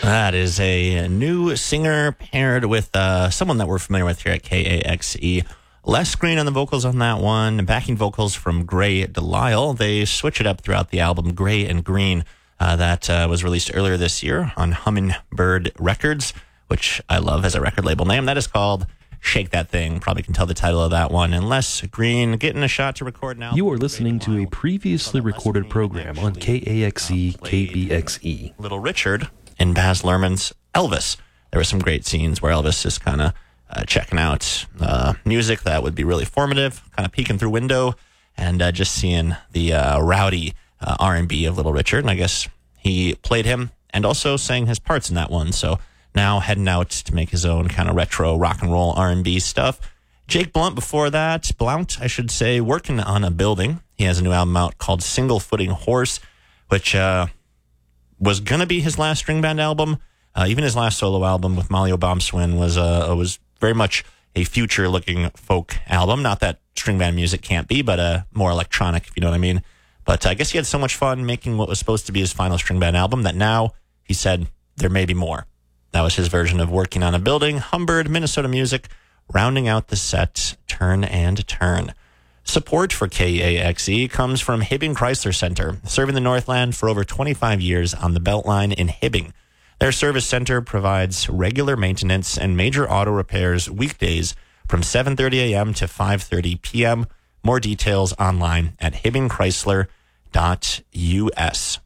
That is a new singer paired with someone that we're familiar with here at KAXE. Les Green on the vocals on that one. Backing vocals from Gray Delisle. They switch it up throughout the album Gray and Green that was released earlier this year on Hummingbird Records, which I love as a record label name. That is called Shake That Thing. Probably can tell the title of that one. And Les Green getting a shot to record now. You are listening to a previously recorded program on KAXE KBXE. Little Richard and Baz Luhrmann's Elvis. There were some great scenes where Elvis is kind of checking out music that would be really formative, kind of peeking through window and just seeing the rowdy R&B of Little Richard. And I guess he played him and also sang his parts in that one. So now heading out to make his own kind of retro rock and roll R&B stuff. Jake Blount before that, I should say, working on a building. He has a new album out called Single Footing Horse, which was going to be his last string band album. Even his last solo album with Molly O'Bombswin was very much a future-looking folk album. Not that string band music can't be, but more electronic, if you know what I mean. But I guess he had so much fun making what was supposed to be his final string band album that now he said there may be more. That was his version of Working on a Building. Humbird, Minnesota music, rounding out the set, Turn and Turn. Support for KAXE comes from Hibbing Chrysler Center, serving the Northland for over 25 years on the Beltline in Hibbing. Their service center provides regular maintenance and major auto repairs weekdays from 7:30 a.m. to 5:30 p.m. More details online at hibbingchrysler.us.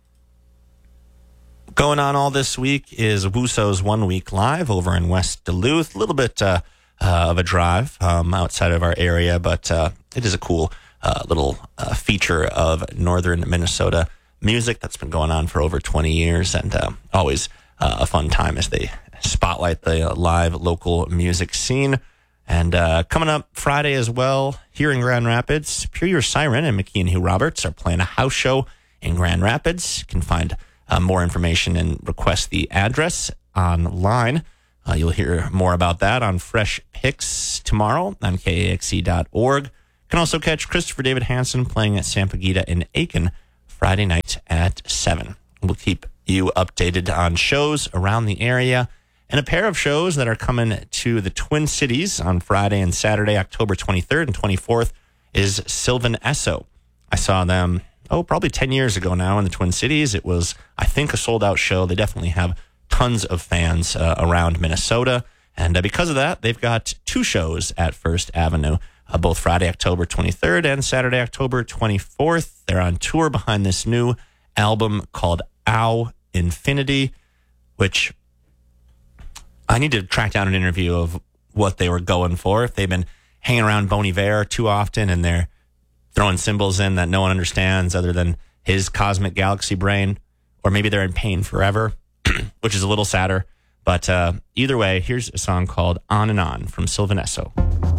Going on all this week is Wuso's 1 Week Live over in West Duluth. A little bit of a drive outside of our area, but it is a cool little feature of northern Minnesota music that's been going on for over 20 years, and always a fun time as they spotlight the live local music scene. And coming up Friday as well, here in Grand Rapids, Pure Your Siren and McKee and Hugh Roberts are playing a house show in Grand Rapids. You can find more information and request the address online. You'll hear more about that on Fresh Picks tomorrow on KAXE.org. You can also catch Christopher David Hansen playing at Sampaguita in Aiken Friday night at 7. We'll keep you updated on shows around the area and a pair of shows that are coming to the Twin Cities on Friday and Saturday, October 23rd and 24th, is Sylvan Esso. I saw them, probably 10 years ago now in the Twin Cities. It was, I think, a sold-out show. They definitely have tons of fans around Minnesota. And because of that, they've got two shows at First Avenue, both Friday, October 23rd and Saturday, October 24th. They're on tour behind this new album called Ow Infinity, which I need to track down an interview of what they were going for. If they've been hanging around Bon Iver too often and they're throwing symbols in that no one understands other than his cosmic galaxy brain, or maybe they're in pain forever, which is a little sadder. But either way, here's a song called On and On from Sylvan Esso.